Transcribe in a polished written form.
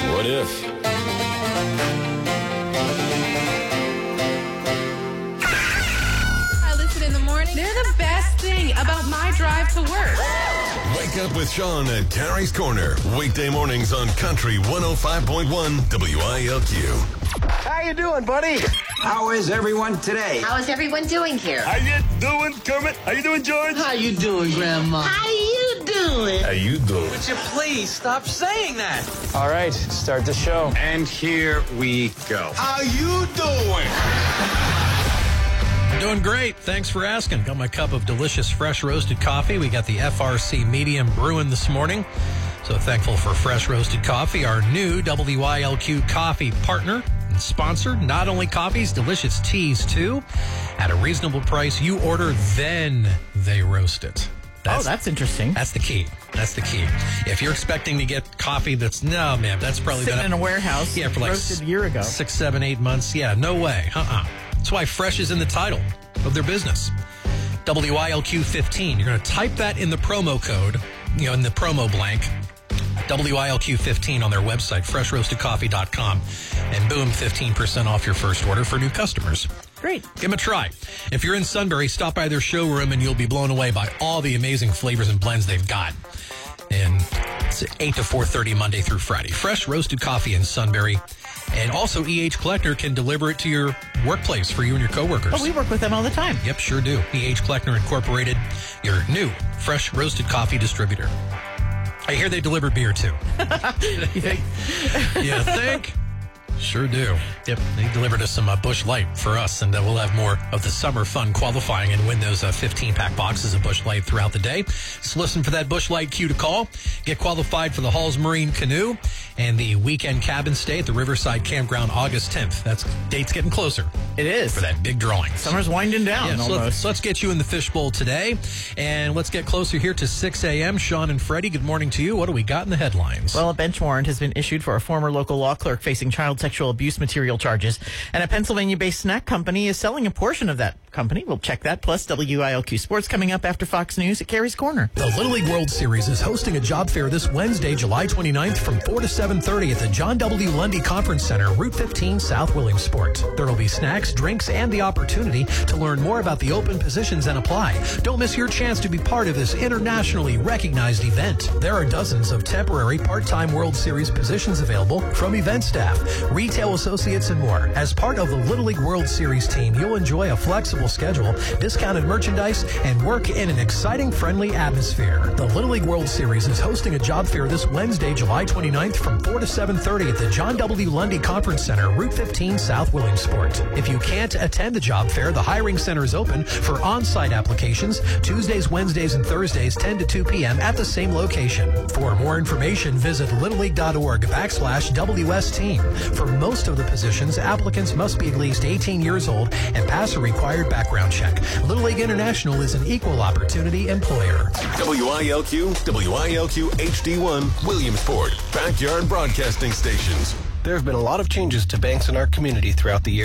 What if? I listen in the morning. They're the best thing about my drive to work. Wake up with Sean at Carrie's Corner. Weekday mornings on Country 105.1 WILQ. How you doing, buddy? How is everyone today? How is everyone doing here? How you doing, Kermit? How you doing, George? How you doing, Grandma? How you doing? How you doing? Would you please stop saying that? All right, start the show. And here we go. How you doing? Doing great. Thanks for asking. Got my cup of delicious fresh roasted coffee. We got the FRC Medium brewing this morning. So thankful for fresh roasted coffee, our new WILQ coffee partner and sponsor. Not only coffees, delicious teas too. At a reasonable price, you order, then they roast it. That's interesting. That's the key. That's the key. If you're expecting to get coffee that's probably Sitting been in a warehouse, yeah, for like roasted a year ago. 6, 7, 8 months. Yeah, no way. That's why fresh is in the title of their business. WILQ 15. You're going to type that in the promo code, in the promo blank. WILQ 15 on their website, freshroastedcoffee.com, and boom, 15% off your first order for new customers. Great. Give them a try. If you're in Sunbury, stop by their showroom and you'll be blown away by all the amazing flavors and blends they've got. And it's 8 to 4:30 Monday through Friday. Fresh roasted coffee in Sunbury. And also EH Kleckner can deliver it to your workplace for you and your coworkers. Oh, we work with them all the time. Yep, sure do. EH Kleckner Incorporated, your new fresh roasted coffee distributor. I hear they deliver beer too. You think? You think? Sure do. Yep, they delivered us some Busch Light for us, and we'll have more of the summer fun qualifying and win those 15-pack boxes of Busch Light throughout the day. Just listen for that Busch Light cue to call. Get qualified for the Halls Marine Canoe and the weekend cabin stay at the Riverside Campground August 10th. Date's getting closer. It is. For that big drawing. Summer's winding down almost. So let's get you in the fishbowl today, and let's get closer here to 6 a.m. Sean and Freddie, good morning to you. What do we got in the headlines? Well, a bench warrant has been issued for a former local law clerk facing child sexual abuse material charges, and a Pennsylvania-based snack company is selling a portion of that company. We'll check that, plus WILQ Sports coming up after Fox News at Carrie's Corner. The Little League World Series is hosting a job fair this Wednesday, July 29th from 4 to 7:30 at the John W. Lundy Conference Center, Route 15, South Williamsport. There will be snacks, drinks, and the opportunity to learn more about the open positions and apply. Don't miss your chance to be part of this internationally recognized event. There are dozens of temporary part-time World Series positions available, from event staff, retail associates, and more. As part of the Little League World Series team, you'll enjoy a flexible schedule, discounted merchandise, and work in an exciting, friendly atmosphere. The Little League World Series is hosting a job fair this Wednesday, July 29th from 4 to 7:30 at the John W. Lundy Conference Center, Route 15, South Williamsport. If you can't attend the job fair, the hiring center is open for on-site applications Tuesdays, Wednesdays, and Thursdays, 10 to 2 p.m. at the same location. For more information, visit littleleague.org/WS team. For most of the positions, applicants must be at least 18 years old and pass a required background check. Little League International is an equal opportunity employer. WILQ, WILQ HD1, Williamsport, Backyard Broadcasting Stations. There have been a lot of changes to banks in our community throughout the year.